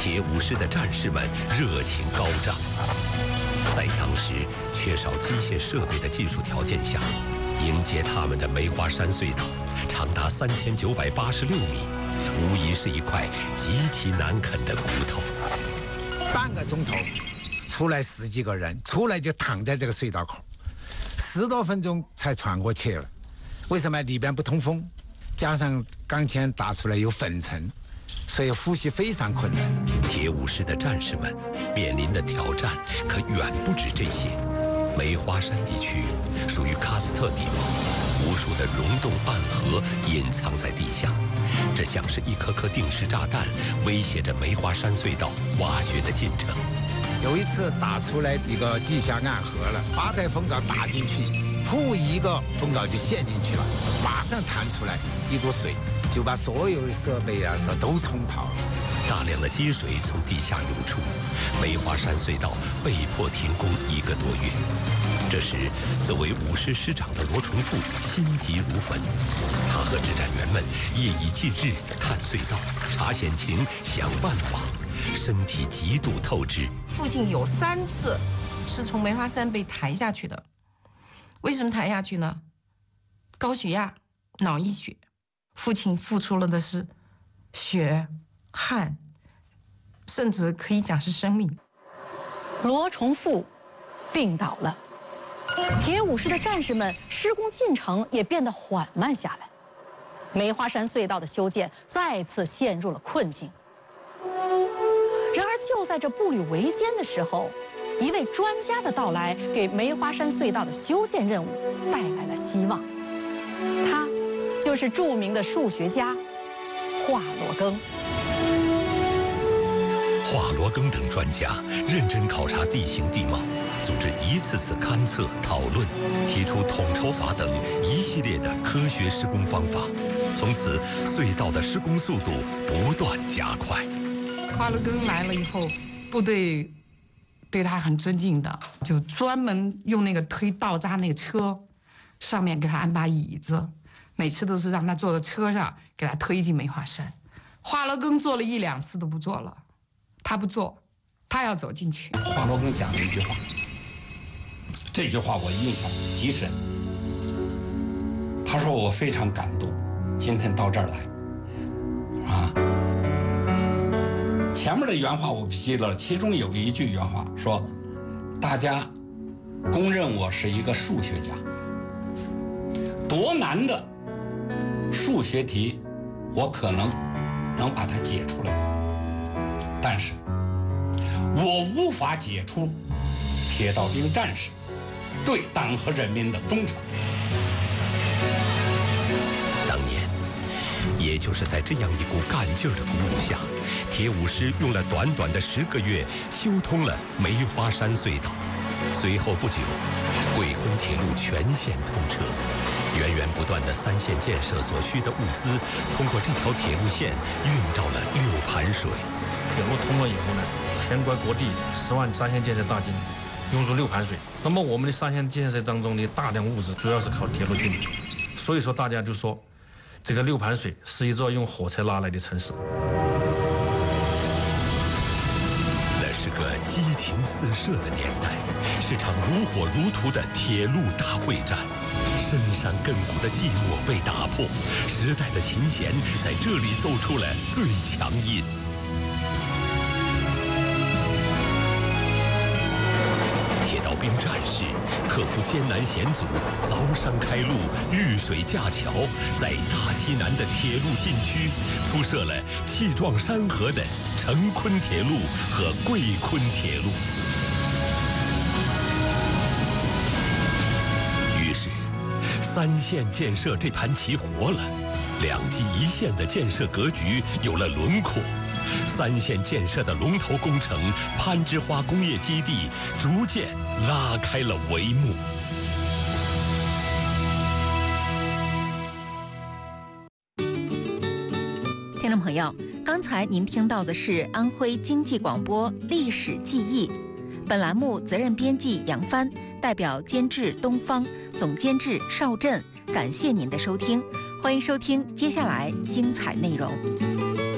铁武师的战士们热情高涨。在当时缺少机械设备的技术条件下，迎接他们的梅花山隧道长达3986米，无疑是一块极其难啃的骨头。 半个钟头，出来10几个人，出来就躺在这个隧道口，10多分钟才穿过去了。为什么？里边不通风，加上钢钎打出来有粉尘，所以呼吸非常困难。 铁武士的战士们面临的挑战可远不止这些。梅花山地区属于喀斯特地貌，无数的溶洞暗河隐藏在地下，这像是一颗颗定时炸弹，威胁着梅花山隧道挖掘的进程。 有一次打出来一个地下暗河了，8台风镐打进去，噗一个风镐就陷进去了，马上弹出来一股水，就把所有的设备啊都冲跑了。 大量的积水从地下涌出，梅花山隧道被迫停工1个多月。这时，作为武师师长的罗崇富心急如焚，他和指战员们夜以继日看隧道、查险情、想办法，身体极度透支。 父亲有3次是从梅花山被抬下去的，为什么抬下去呢？高血压、脑溢血，父亲付出了的是血、汗，甚至可以讲是生命。 罗崇富病倒了，铁武士的战士们施工进程也变得缓慢下来，梅花山隧道的修建再次陷入了困境。然而就在这步履维艰的时候，一位专家的到来给梅花山隧道的修建任务带来了希望。他就是著名的数学家华罗庚。 华罗庚等专家认真考察地形地貌，组织一次次勘测讨论，提出统筹法等一系列的科学施工方法。从此，隧道的施工速度不断加快。 华罗庚来了以后，部队对他很尊敬的，就专门用那个推道渣那个车，上面给他安把椅子，每次都是让他坐在车上给他推进梅花山。华罗庚做了1、2次都不做了，他不做，他要走进去。 华罗庚讲了一句话，这句话我印象极深。他说我非常感动，今天到这儿来，前面的原话我不记得了，其中有一句原话说，大家公认我是一个数学家，多难的数学题我可能能把它解出来，但是我无法解除铁道兵战士对党和人民的忠诚。 当年，也就是在这样一股干劲儿的鼓舞下，铁武师用了短短的10个月修通了梅花山隧道。随后不久，桂昆铁路全线通车，源源不断的3线建设所需的物资，通过这条铁路线运到了6盘水。 铁路通了以后呢，全国各地10万3线建设大军涌入6盘水。那么我们的3线建设当中的大量物资主要是靠铁路进入，所以说大家就说，这个6盘水是一座用火车拉来的城市。 那是个激情四射的年代，是场如火如荼的铁路大会战。深山亘古的寂寞被打破，时代的琴弦在这里奏出了最强音。铁道兵战士克服艰难险阻，凿山开路，遇水架桥，在大西南的铁路禁区铺设了气壮山河的成昆铁路和桂昆铁路。于是3线建设这盘棋活了，2基1线的建设格局有了轮廓，3线建设的龙头工程攀枝花工业基地逐渐拉开了帷幕。 听众朋友，刚才您听到的是安徽经济广播历史记忆，本栏目责任编辑杨帆，代表监制东方，总监制邵震，感谢您的收听，欢迎收听接下来精彩内容。